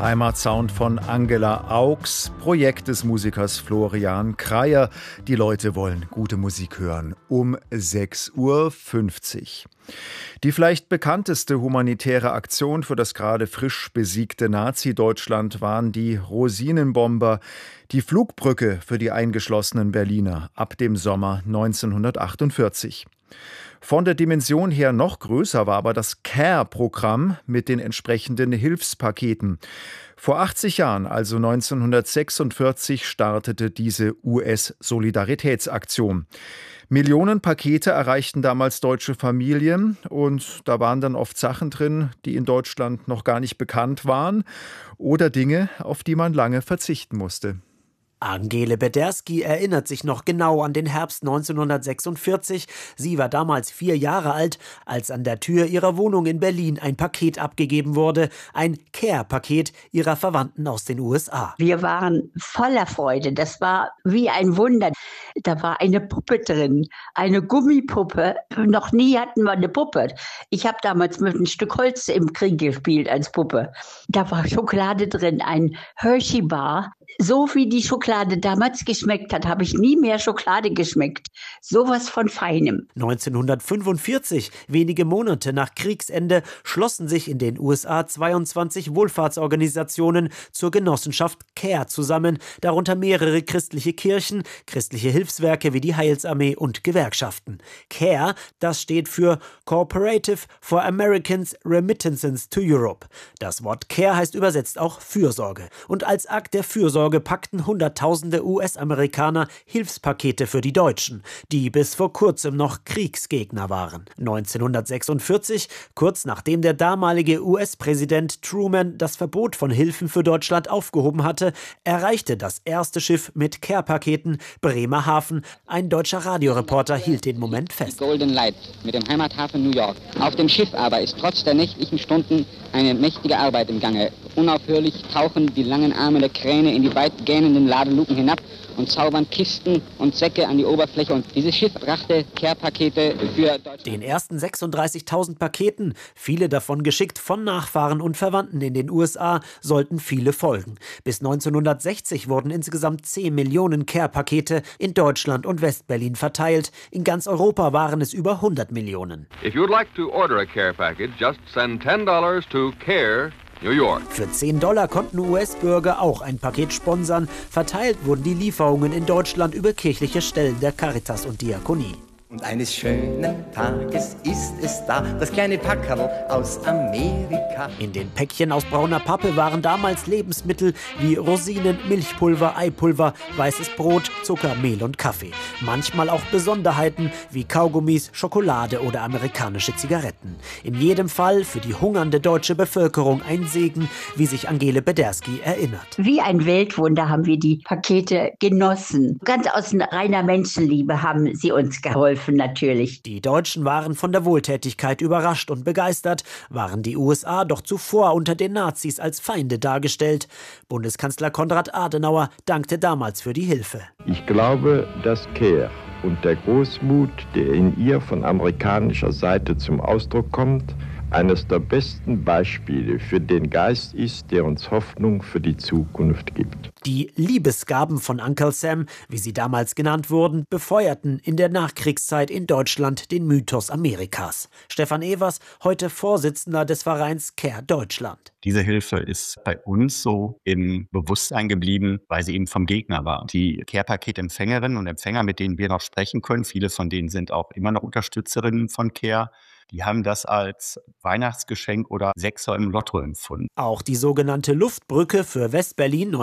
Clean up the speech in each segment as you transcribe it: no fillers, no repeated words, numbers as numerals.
Heimatsound von Angela Augs, Projekt des Musikers Florian Kreyer. Die Leute wollen gute Musik hören. Um 6:50 Uhr. Die vielleicht bekannteste humanitäre Aktion für das gerade frisch besiegte Nazi-Deutschland waren die Rosinenbomber, die Flugbrücke für die eingeschlossenen Berliner ab dem Sommer 1948. Von der Dimension her noch größer war aber das CARE-Programm mit den entsprechenden Hilfspaketen. Vor 80 Jahren, also 1946, startete diese US-Solidaritätsaktion. Millionen Pakete erreichten damals deutsche Familien und da waren dann oft Sachen drin, die in Deutschland noch gar nicht bekannt waren oder Dinge, auf die man lange verzichten musste. Angele Bederski erinnert sich noch genau an den Herbst 1946. Sie war damals 4 Jahre alt, als an der Tür ihrer Wohnung in Berlin ein Paket abgegeben wurde. Ein CARE-Paket ihrer Verwandten aus den USA. Wir waren voller Freude. Das war wie ein Wunder. Da war eine Puppe drin, eine Gummipuppe. Noch nie hatten wir eine Puppe. Ich habe damals mit einem Stück Holz im Krieg gespielt als Puppe. Da war Schokolade drin, ein Hershey-Bar. So wie die Schokolade damals geschmeckt hat, habe ich nie mehr Schokolade geschmeckt. Sowas von Feinem. 1945, wenige Monate nach Kriegsende, schlossen sich in den USA 22 Wohlfahrtsorganisationen zur Genossenschaft CARE zusammen, darunter mehrere christliche Kirchen, christliche Hilfswerke wie die Heilsarmee und Gewerkschaften. CARE, das steht für Cooperative for Americans Remittances to Europe. Das Wort CARE heißt übersetzt auch Fürsorge. Und als Akt der Fürsorge packten Hunderttausende US-Amerikaner Hilfspakete für die Deutschen, die bis vor kurzem noch Kriegsgegner waren. 1946, kurz nachdem der damalige US-Präsident Truman das Verbot von Hilfen für Deutschland aufgehoben hatte, erreichte das erste Schiff mit CARE-Paketen Bremerhaven. Ein deutscher Radioreporter hielt den Moment fest. Golden Light mit dem Heimathafen New York. Auf dem Schiff aber ist trotz der nächtlichen Stunden eine mächtige Arbeit im Gange. Unaufhörlich tauchen die langen Arme der Kräne in die weit gähnenden Ladeluken hinab und zaubern Kisten und Säcke an die Oberfläche. Und dieses Schiff brachte CARE-Pakete für Deutschland. Den ersten 36.000 Paketen, viele davon geschickt von Nachfahren und Verwandten in den USA, sollten viele folgen. Bis 1960 wurden insgesamt 10 Millionen CARE-Pakete in Deutschland und Westberlin verteilt. In ganz Europa waren es über 100 Millionen. If you'd like to order a CARE package, just send $10 to CARE, New York. Für $10 konnten US-Bürger auch ein Paket sponsern. Verteilt wurden die Lieferungen in Deutschland über kirchliche Stellen der Caritas und Diakonie. Und eines schönen Tages ist es da, das kleine Packerl aus Amerika. In den Päckchen aus brauner Pappe waren damals Lebensmittel wie Rosinen, Milchpulver, Eipulver, weißes Brot, Zucker, Mehl und Kaffee. Manchmal auch Besonderheiten wie Kaugummis, Schokolade oder amerikanische Zigaretten. In jedem Fall für die hungernde deutsche Bevölkerung ein Segen, wie sich Angele Bederski erinnert. Wie ein Weltwunder haben wir die Pakete genossen. Ganz aus reiner Menschenliebe haben sie uns geholfen. Natürlich. Die Deutschen waren von der Wohltätigkeit überrascht und begeistert, waren die USA doch zuvor unter den Nazis als Feinde dargestellt. Bundeskanzler Konrad Adenauer dankte damals für die Hilfe. Ich glaube, dass CARE und der Großmut, der in ihr von amerikanischer Seite zum Ausdruck kommt, eines der besten Beispiele für den Geist ist, der uns Hoffnung für die Zukunft gibt. Die Liebesgaben von Uncle Sam, wie sie damals genannt wurden, befeuerten in der Nachkriegszeit in Deutschland den Mythos Amerikas. Stefan Evers, heute Vorsitzender des Vereins CARE Deutschland. Diese Hilfe ist bei uns so im Bewusstsein geblieben, weil sie eben vom Gegner war. Die CARE-Paketempfängerinnen und Empfänger, mit denen wir noch sprechen können, viele von denen sind auch immer noch Unterstützerinnen von CARE, die haben das als Weihnachtsgeschenk oder Sechser im Lotto empfunden. Auch die sogenannte Luftbrücke für Westberlin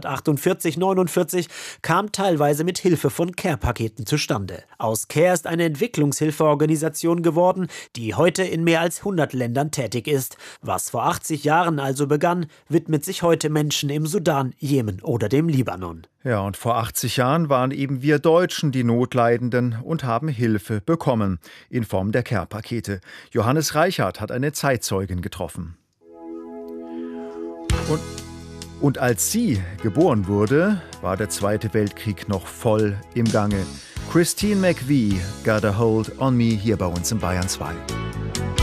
1948-49 kam teilweise mit Hilfe von CARE-Paketen zustande. Aus CARE ist eine Entwicklungshilfeorganisation geworden, die heute in mehr als 100 Ländern tätig ist. Was vor 80 Jahren also begann, widmet sich heute Menschen im Sudan, Jemen oder dem Libanon. Ja, und vor 80 Jahren waren eben wir Deutschen die Notleidenden und haben Hilfe bekommen in Form der CARE-Pakete. Johannes Reichert hat eine Zeitzeugin getroffen. Und als sie geboren wurde, war der Zweite Weltkrieg noch voll im Gange. Christine McVie, Got a Hold on Me, hier bei uns in Bayern 2.